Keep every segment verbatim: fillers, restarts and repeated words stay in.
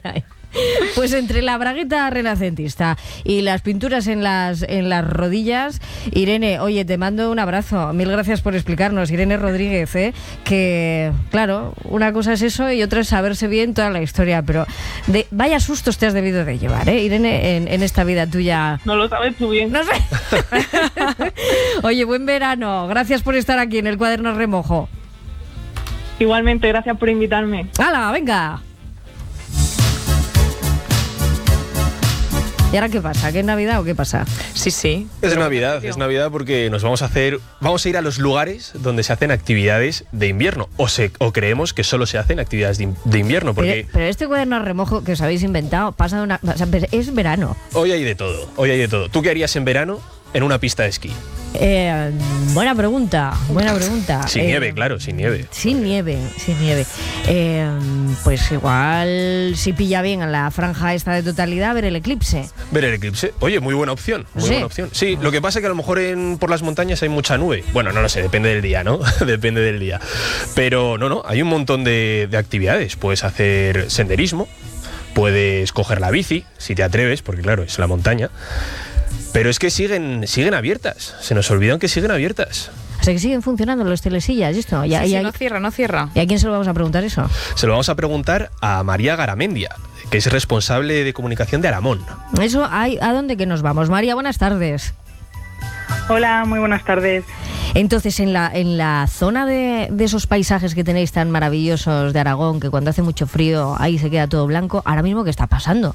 Pues entre la bragueta renacentista y las pinturas en las en las rodillas, Irene, oye, te mando un abrazo. Mil gracias por explicarnos, Irene Rodríguez, ¿eh? Que, claro, una cosa es eso y otra es saberse bien toda la historia, pero de, vaya sustos te has debido de llevar, ¿eh, Irene, en, en esta vida tuya? No lo sabes tú bien. No sé. Oye, buen verano. Gracias por estar aquí en el Cuaderno Remojo. Igualmente, gracias por invitarme. ¡Hala, venga! ¿Y ahora qué pasa? ¿Qué es Navidad o qué pasa? Sí, sí. Es Pero Navidad, es Navidad porque nos vamos a hacer, vamos a ir a los lugares donde se hacen actividades de invierno, o, se, o creemos que solo se hacen actividades de, de invierno. Porque pero, pero este Cuaderno Remojo que os habéis inventado pasa de una, o sea, es verano. Hoy hay de todo, hoy hay de todo. ¿Tú qué harías en verano en una pista de esquí? Eh, buena pregunta, buena pregunta. Sin eh, nieve, claro, sin nieve. Sin nieve, sin nieve. Eh, pues igual, si pilla bien en la franja esta de totalidad, ver el eclipse. Ver el eclipse. Oye, muy buena opción, muy ¿Sí? buena opción. Sí, lo que pasa es que a lo mejor en, por las montañas hay mucha nube. Bueno, no lo sé, depende del día, ¿no? Depende del día. Pero no, no, hay un montón de, de actividades. Puedes hacer senderismo, puedes coger la bici, si te atreves, porque claro, es la montaña. Pero es que siguen, siguen abiertas. Se nos olvidan que siguen abiertas. O sea, que siguen funcionando los telesillas y esto. Sí, y, sí, y, no cierra, no cierra. ¿Y a quién se lo vamos a preguntar eso? Se lo vamos a preguntar a María Garamendia, que es responsable de comunicación de Aramón. Eso, hay, ¿a dónde que nos vamos? María, buenas tardes. Hola, muy buenas tardes. Entonces, en la, en la zona de, de esos paisajes que tenéis tan maravillosos de Aragón, que cuando hace mucho frío ahí se queda todo blanco, ¿ahora mismo qué está pasando?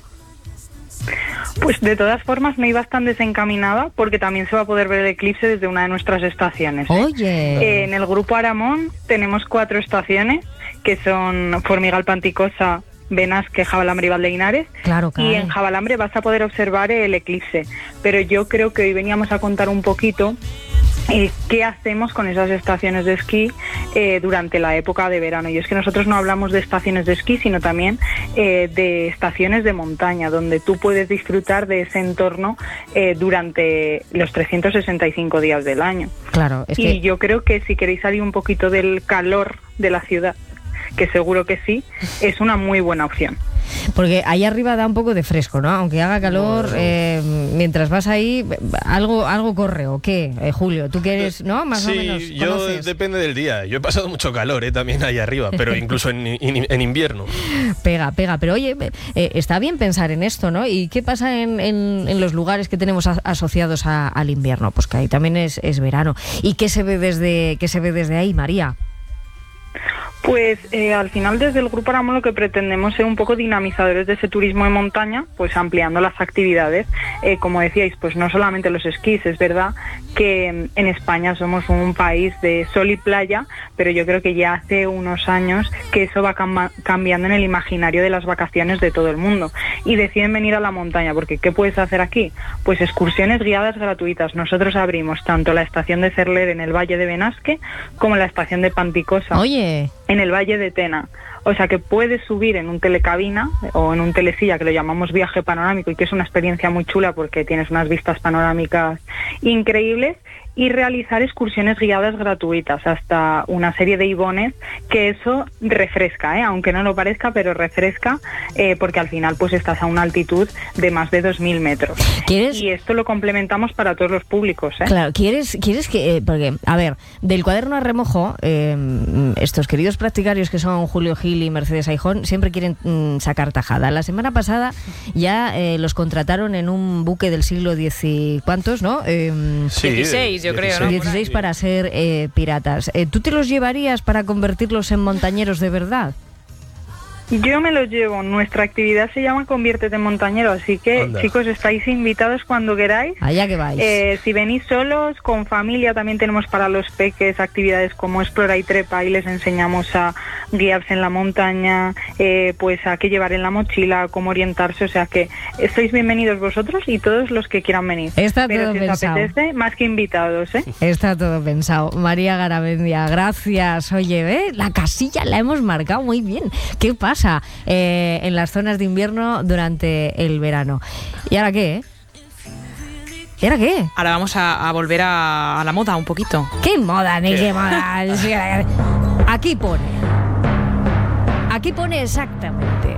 Pues de todas formas no iba tan desencaminada porque también se va a poder ver el eclipse desde una de nuestras estaciones. ¿eh? Oye. Eh, en el Grupo Aramón tenemos cuatro estaciones que son Formigal, Panticosa, Benasque, Javalambre y Valdeinares. Claro, claro. Y en Javalambre vas a poder observar el eclipse. Pero yo creo que hoy veníamos a contar un poquito Eh, qué hacemos con esas estaciones de esquí eh, durante la época de verano. Y es que nosotros no hablamos de estaciones de esquí, sino también eh, de estaciones de montaña, donde tú puedes disfrutar de ese entorno eh, durante los trescientos sesenta y cinco días del año. Claro, es y que... yo creo que si queréis salir un poquito del calor de la ciudad, que seguro que sí, es una muy buena opción. Porque ahí arriba da un poco de fresco, ¿no? Aunque haga calor, no, no. Eh, mientras vas ahí, algo algo corre, ¿o qué? Eh, Julio, ¿tú qué eres, no? Más sí, o menos. Sí, yo ¿conoces? Depende del día. Yo he pasado mucho calor, ¿eh? También ahí arriba, pero incluso en, en, en invierno. Pega, pega. Pero oye, eh, está bien pensar en esto, ¿no? ¿Y qué pasa en, en, en los lugares que tenemos a, asociados a, al invierno? Pues que ahí también es, es verano. ¿Y qué se ve desde, qué se ve desde ahí, María? Pues eh, al final desde el Grupo Aramón lo que pretendemos es un poco dinamizadores de ese turismo de montaña, pues ampliando las actividades. Eh, como decíais, pues no solamente los esquís, es verdad que en España somos un país de sol y playa, pero yo creo que ya hace unos años que eso va cam- cambiando en el imaginario de las vacaciones de todo el mundo y deciden venir a la montaña, porque ¿qué puedes hacer aquí? Pues excursiones guiadas gratuitas. Nosotros abrimos tanto la estación de Cerler en el Valle de Benasque como la estación de Panticosa. Oye... en el Valle de Tena. O sea que puedes subir en un telecabina o en un telesilla, que lo llamamos viaje panorámico, y que es una experiencia muy chula porque tienes unas vistas panorámicas increíbles, y realizar excursiones guiadas gratuitas hasta una serie de ibones, que eso refresca, ¿eh? Aunque no lo parezca, pero refresca, eh, porque al final pues estás a una altitud de más de dos mil metros. ¿Quieres? Y esto lo complementamos para todos los públicos, ¿eh? Claro, ¿quieres, quieres que...? Eh, porque, a ver, del Cuaderno a Remojo, eh, estos queridos practicarios que son Julio Gil y Mercedes Aijón siempre quieren mm, sacar tajada. La semana pasada ya eh, los contrataron en un buque del siglo diez y cuántos, ¿no? Eh, sí, dieciséis, yo creo, ¿no? dieciséis para ser eh, piratas. Eh, ¿Tú te los llevarías para convertirlos en montañeros de verdad? Yo me los llevo. Nuestra actividad se llama Conviértete en Montañero, así que, Anda. chicos, estáis invitados cuando queráis. Allá que vais. Eh, si venís solos, con familia, también tenemos para los peques actividades como Explora y Trepa, y les enseñamos a guiarse en la montaña, eh, pues a qué llevar en la mochila, cómo orientarse, o sea que estáis bienvenidos vosotros y todos los que quieran venir. Está Pero todo si os pensado. apetece, más que invitados, ¿eh? Está todo pensado. María Garamendia, gracias. Oye, ¿eh? La casilla la hemos marcado muy bien. ¿Qué pasa eh, en las zonas de invierno durante el verano? ¿Y ahora qué? Eh? ¿Y ahora qué? Ahora vamos a, a volver a, a la moda un poquito. ¿Qué moda, ni qué moda? Aquí pone. Aquí pone exactamente.